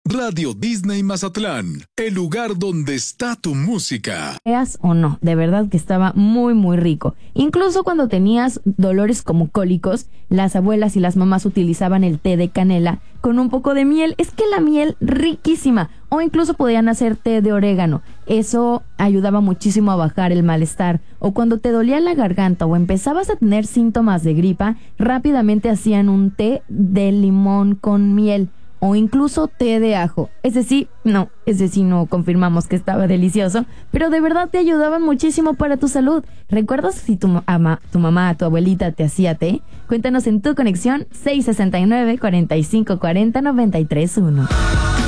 Radio Disney Mazatlán, el lugar donde está tu música. Veas o no, de verdad que estaba muy muy rico. Incluso cuando tenías dolores como cólicos, las abuelas y las mamás utilizaban el té de canela con un poco de miel. Es que la miel riquísima. O incluso podían hacer té de orégano. Eso ayudaba muchísimo a bajar el malestar. O cuando te dolía la garganta o empezabas a tener síntomas de gripa, rápidamente hacían un té de limón con miel. O incluso té de ajo. Ese sí no confirmamos que estaba delicioso, pero de verdad te ayudaban muchísimo para tu salud. ¿Recuerdas si tu mamá, tu abuelita te hacía té? Cuéntanos en tu conexión 669-4540-931.